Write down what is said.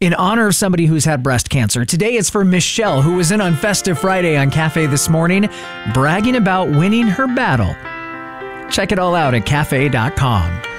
in honor of somebody who's had breast cancer. Today it's for Michelle, who was in on Festive Friday on Cafe this morning, bragging about winning her battle. Check it all out at cafe.com.